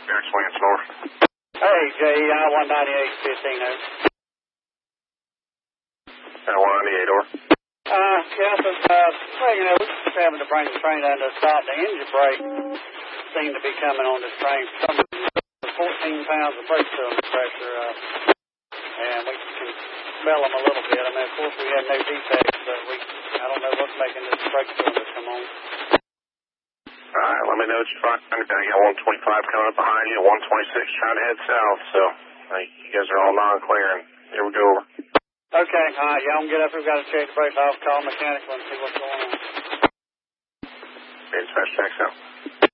Eric Swans North. Hey, JEI 198 15. 198 over. Yeah, so, well, you know, we're just having to bring the train down to a stop. The engine brake seemed to be coming on this train. Some 14 pounds of brake cylinder pressure, and we can smell them a little bit. I mean, of course, we had no defects, but I don't know what's making this brake cylinder come on. All right, let me know what you find. I got 125 coming up behind you, 126 trying to head south, so you guys are all non-clear, and here we go. Okay, all right, y'all can get up. We've got to check the brakes. I'll call mechanical and see what's going on. Dispatch, checks out.